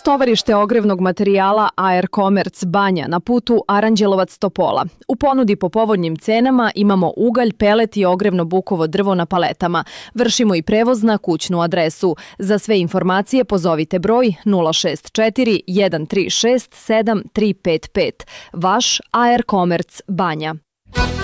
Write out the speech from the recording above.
Tovarište ogrevnog materijala AR Commerce Banja na putu Aranđelovac-Topola. U ponudi po povoljnim cenama imamo ugalj, pelet i ogrevno bukovo drvo na paletama. Vršimo i prevoz na kućnu adresu. Za sve informacije pozovite broj 064 136 7355. Vaš AR Commerce Banja.